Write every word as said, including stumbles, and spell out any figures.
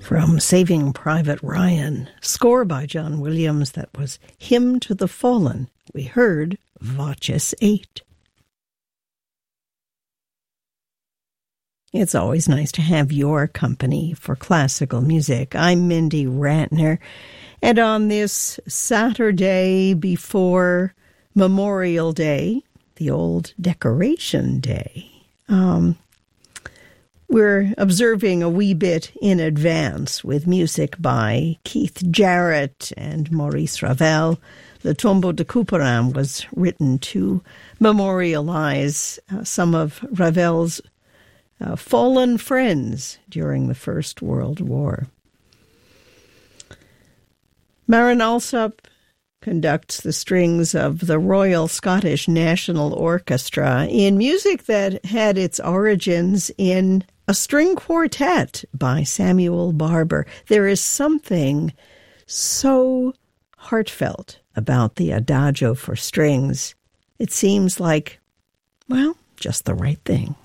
From Saving Private Ryan, score by John Williams, that was Hymn to the Fallen. We heard Voces eight. It's always nice to have your company for classical music. I'm Mindy Ratner, and on this Saturday before Memorial Day, the old Decoration Day, um, we're observing a wee bit in advance with music by Keith Jarrett and Maurice Ravel. Le Tombeau de Couperin was written to memorialize uh, some of Ravel's uh, fallen friends during the First World War. Maren Alsop conducts the strings of the Royal Scottish National Orchestra in music that had its origins in a string quartet by Samuel Barber. There is something so heartfelt about the Adagio for strings. It seems like, well, just the right thing.